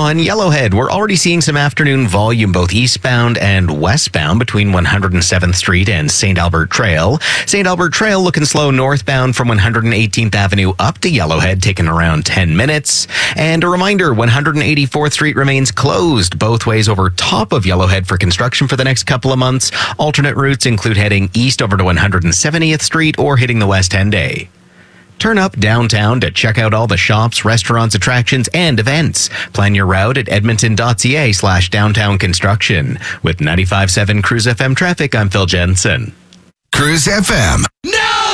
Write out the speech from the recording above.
On Yellowhead, we're already seeing some afternoon volume both eastbound and westbound between 107th Street and St. Albert Trail. St. Albert Trail looking slow northbound from 118th Avenue up to Yellowhead, taking around 10 minutes. And a reminder, 184th Street remains closed both ways over top of Yellowhead for construction for the next couple of months. Alternate routes include heading east over to 170th Street or hitting the West Henday. Turn up downtown to check out all the shops, restaurants, attractions, and events. Plan your route at edmonton.ca/downtown construction. With 95.7 Cruise FM traffic, I'm Phil Jensen. Cruise FM.